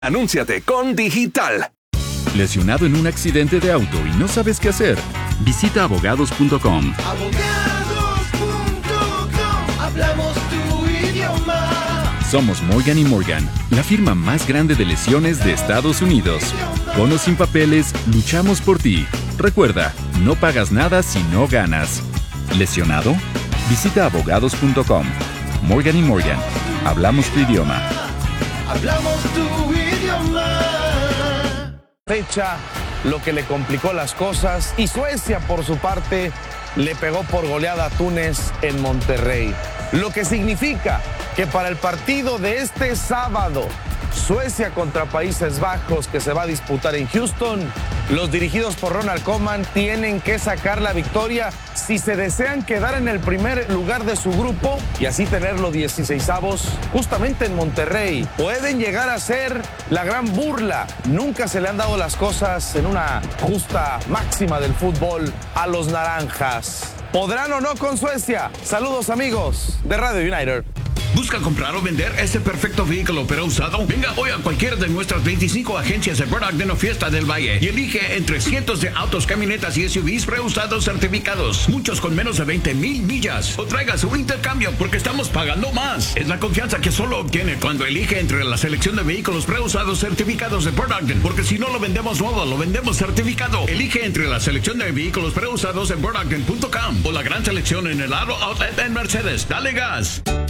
Anúnciate con Digital. ¿Lesionado en un accidente de auto y no sabes qué hacer? Visita abogados.com. Abogados.com, hablamos tu idioma. Somos Morgan & Morgan, la firma más grande de lesiones de Estados Unidos. Con o sin papeles, luchamos por ti. Recuerda, no pagas nada si no ganas. ¿Lesionado? Visita abogados.com. Morgan & Morgan, hablamos tu idioma. Hablamos tu idioma. Fecha, lo que le complicó las cosas, y Suecia por su parte le pegó por goleada a Túnez en Monterrey, lo que significa que para el partido de este sábado, Suecia contra Países Bajos, que se va a disputar en Houston, los dirigidos por Ronald Koeman tienen que sacar la victoria si se desean quedar en el primer lugar de su grupo y así tenerlo 16avos justamente en Monterrey. Pueden llegar a ser la gran burla. Nunca se le han dado las cosas en una justa máxima del fútbol a los naranjas. ¿Podrán o no con Suecia? Saludos amigos de Radio United. ¿Busca comprar o vender ese perfecto vehículo pero usado? Venga hoy a cualquiera de nuestras 25 agencias de Burt Ogden o Fiesta del Valle y elige entre cientos de autos, camionetas y SUVs preusados certificados, muchos con menos de 20,000 millas. O traiga su intercambio porque estamos pagando más. Es la confianza que solo obtiene cuando elige entre la selección de vehículos preusados certificados de Burt Ogden, porque si no lo vendemos nuevo, lo vendemos certificado. Elige entre la selección de vehículos preusados en BurtOgden.com o la gran selección en el Aro Outlet en Mercedes. Dale gas.